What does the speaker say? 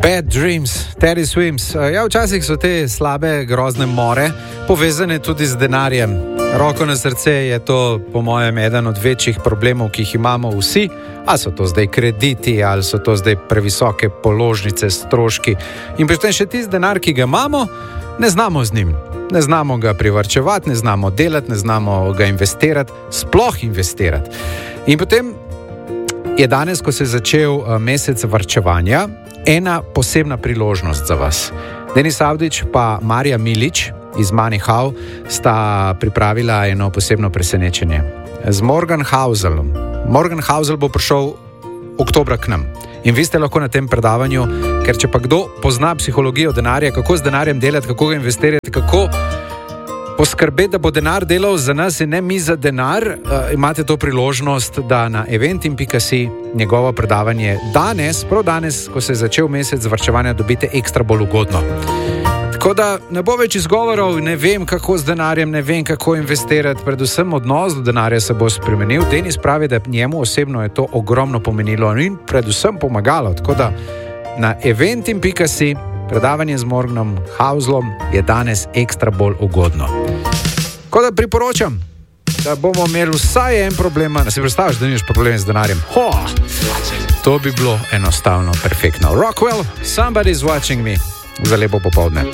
Bad Dreams, Teddy Swims. Ja, včasih so te slabe, grozne more povezane tudi z denarjem. Roko na srce je to, po mojem, eden od večjih problemov, ki jih imamo vsi. Ali so to zdaj krediti, ali so to zdaj previsoke položnice, stroški. In potem še tisti denar, ki ga imamo, ne znamo z njim. Ne znamo ga privarčevati, ne znamo delati, ne znamo ga investirati, sploh investirati. In potem je danes, ko se je začel mesec varčevanja, ena posebna priložnost za vas. Denis Avdić pa Marija Milić iz MoneyHow sta pripravila eno posebno presenečenje. Z Morgan Houselom. Morgan Housel bo prišel oktobra k nam. In vi ste lahko na tem predavanju, ker če pa kdo pozna psihologijo denarja, kako z denarjem delati, kako ga investirati, kako poskrbeti, da bo denar delal za nas in ne mi za denar, imate to priložnost, da na eventim.si njegovo predavanje danes, prav danes, ko se je začel mesec varčevanja, dobite ekstra bolj ugodno. Tako da ne bo več izgovorov, ne vem kako z denarjem, ne vem kako investirati, predvsem odnos do denarja se bo spremenil. Denis pravi, da njemu osebno je to ogromno pomenilo in predvsem pomagalo. Tako da na eventim.si predavanje z Morganom Houselom je danes ekstra bolj ugodno. Tako da priporočam, da bomo imeli vsaj en problem. Si predstavljaš, da nimaš probleme z denarjem? To bi bilo enostavno perfektno. Rockwell, Somebody's Watching Me. Za lepo popoldne.